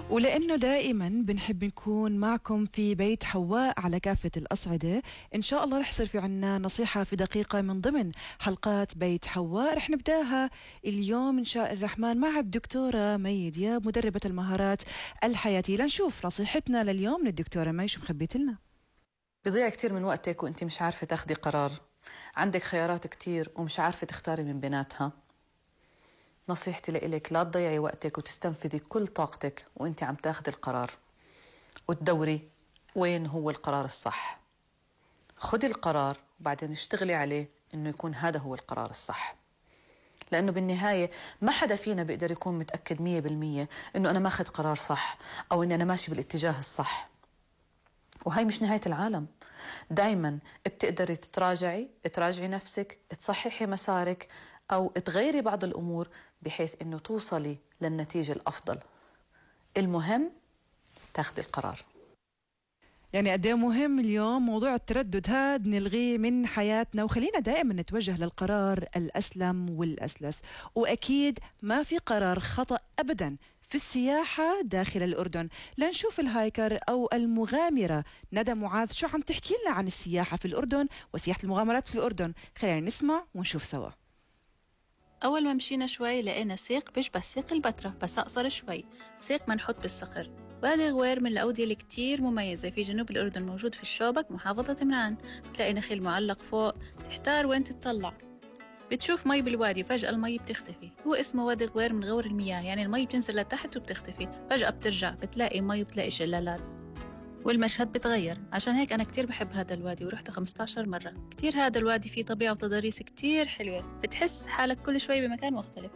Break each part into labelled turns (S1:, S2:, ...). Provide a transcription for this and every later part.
S1: ولأنه دائما بنحب نكون معكم في بيت حواء على كافة الأصعدة، إن شاء الله رح يصير في عنا نصيحة في دقيقة من ضمن حلقات بيت حواء. رح نبداها اليوم إن شاء الرحمن مع الدكتورة مي دياب، مدربة المهارات الحياتية. لنشوف نصيحتنا لليوم من الدكتورة مي، شو مخبيت لنا؟
S2: بيضيع كتير من وقتك وانت مش عارفة تاخدي قرار، عندك خيارات كتير ومش عارفة تختاري من بيناتها. نصيحتي لإلك لا تضيعي وقتك وتستنفذي كل طاقتك وانت عم تاخدي القرار وتدوري وين هو القرار الصح. خدي القرار وبعدين اشتغلي عليه انه يكون هذا هو القرار الصح، لأنه بالنهاية ما حدا فينا بيقدر يكون متأكد 100% انه أنا ماخد قرار صح أو اني أنا ماشي بالاتجاه الصح، وهي مش نهاية العالم. دايما بتقدري تراجعي نفسك، تصححي مسارك أو تغيري بعض الأمور بحيث أنه توصلي للنتيجة الأفضل. المهم تاخدي القرار.
S1: يعني قد ايه مهم اليوم موضوع التردد هاد نلغيه من حياتنا، وخلينا دائما نتوجه للقرار الأسلم والأسلس. وأكيد ما في قرار خطأ أبدا في السياحة داخل الأردن. لنشوف الهايكر أو المغامرة ندى معاذ شو عم تحكي لنا عن السياحة في الأردن وسياحة المغامرات في الأردن. خلينا نسمع ونشوف سوا.
S3: أول ما مشينا شوي لقينا سيق بيشبه سيق البتراء بس أقصر شوي، سيق منحوت بالصخر. وادي غوير من الأودية اللي كتير مميزة في جنوب الأردن، موجود في الشوبك محافظة منعان. بتلاقي نخيل معلق فوق، تحتار وين تتطلع، بتشوف مي بالوادي فجأة المي بتختفي. هو اسمه وادي غوير من غور المياه، يعني المي بتنزل لتحت وبتختفي، فجأة بترجع بتلاقي مي وبتلاقي شلالات والمشهد بتغير. عشان هيك أنا كتير بحب هذا الوادي ورحت 15 مرة. كتير هذا الوادي فيه طبيعة وتضاريس كتير حلوة، بتحس حالك كل شوي بمكان مختلف.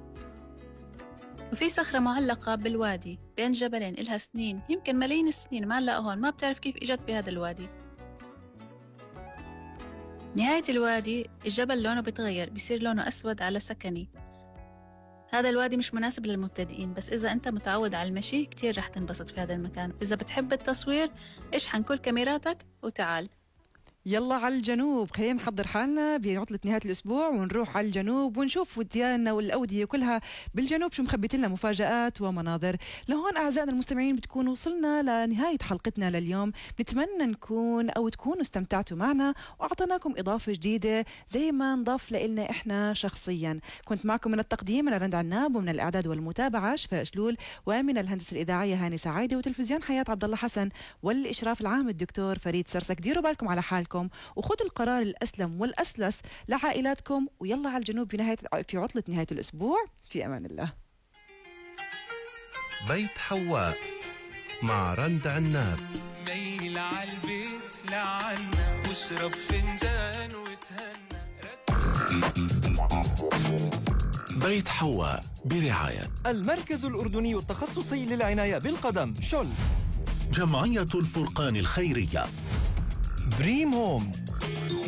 S3: وفي صخرة معلقة بالوادي بين جبلين إلها سنين، يمكن ملايين السنين معلقة هون، ما بتعرف كيف إجت بهذا الوادي. نهاية الوادي الجبل لونه بتغير، بيصير لونه أسود على سكني. هذا الوادي مش مناسب للمبتدئين، بس إذا أنت متعود على المشي كتير رح تنبسط في هذا المكان. إذا بتحب التصوير اشحن كل كاميراتك وتعال.
S1: يلا على الجنوب، خلينا نحضر حالنا بعطلة نهاية الأسبوع ونروح على الجنوب ونشوف ودياننا والأودية كلها بالجنوب شو مخبيت لنا مفاجآت ومناظر. لهون أعزائنا المستمعين بتكون وصلنا لنهاية حلقتنا لليوم. نتمنى نكون أو تكونوا استمتعتوا معنا وأعطيناكم إضافة جديدة زي ما نضاف لنا إحنا شخصيا. كنت معكم من التقديم أنا رند عناب، ومن الإعداد والمتابعة شفاء شلول، ومن الهندسة الإذاعية هاني سعيدة، وتلفزيون حياة عبد الله حسن، والإشراف العام الدكتور فريد سرسك. ديروا بالكم على حالكم وخذوا القرار الأسلم والأسلس لعائلاتكم، ويلا على الجنوب في عطلة نهاية الأسبوع. في أمان الله.
S4: بيت حواء مع رند عناب.
S5: ميل عالبيت لعنا واشرب فنجان وتهنى.
S4: بيت حواء برعاية
S6: المركز الأردني التخصصي للعناية بالقدم شل،
S4: جمعية الفرقان الخيرية،
S6: دريم هوم،